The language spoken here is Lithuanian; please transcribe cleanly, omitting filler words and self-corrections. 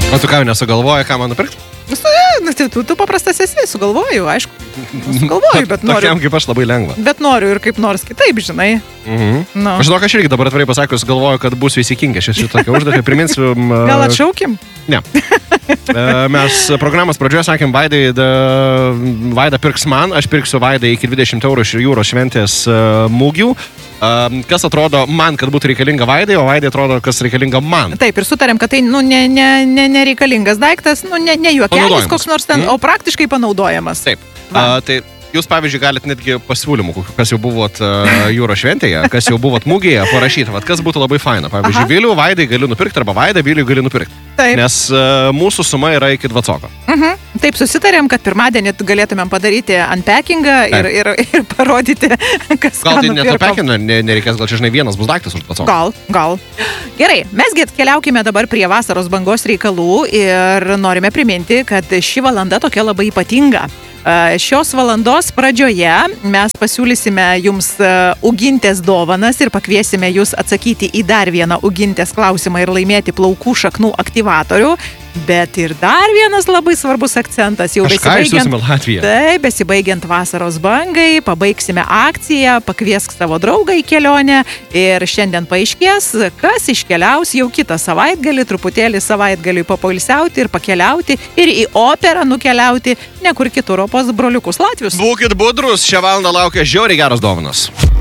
O tu ką nesugalvoji, ką man nupirkti? Tu paprastas esi, sugalvoju, aišku. Sugalvoju, bet noriu. Tokiam kaip aš labai lengva. Bet noriu ir kaip nors kitaip, žinai. No. Aš žinau, aš irgi dabar atvirai pasakius, galvoju, kad būsiu įsikingę šitokią užduotį. Priminsiu... Gal atšaukim? Ne. Mes programos pradžioje sakėm, Vaida pirks man, aš pirksiu Vaidai iki 20 eurų iš jūros šventės mūgių. Kas atrodo man, kad būtų reikalinga Vaidai, o Vaidai atrodo, kas reikalinga man. Taip, ir sutarėm, kad tai nereikalingas daiktas, ne juokelis koks nors ten, o praktiškai panaudojamas. Taip. Tai jūs, pavyzdžiui, galite netgi pasiūlymų, kas jau buvot jūros šventėje, kas jau buvot mūgėje, parašyti, kas būtų labai faina. Pavyzdžiui, Vilių Vaidai galiu nupirkti, arba Vaida Vilių galiu nupirkti. Taip. Nes mūsų suma yra iki 20. Taip, susitarėm, kad pirmadienį galėtumėm padaryti unpackingą ir parodyti, kas ką nupirkom. Gal tai net unpackingą nereikės, gal čia, žinai, vienas bus daiktas už 20. Gal. Gerai, mesgi atkeliaukime dabar prie vasaros bangos reikalų ir norime priminti, kad ši valanda tokia labai ypatinga. Šios valandos pradžioje mes pasiūlysime jums ugintės dovanas ir pakviesime jūs atsakyti į dar vieną ugintės klausimą ir laimėti plaukų šaknų aktyvatorių. Bet ir dar vienas labai svarbus akcentas, jau besibaigiant vasaros bangai, pabaigsime akciją, pakviesk savo draugą į kelionę ir šiandien paaiškės, kas iškeliaus jau kitą savaitgalį, truputėlį savaitgaliui papoilsiauti ir pakeliauti ir į operą nukeliauti, ne kur kitur, o pas broliukus latvius. Būkit budrus, šią valandą laukia žiauriai geros dovanos.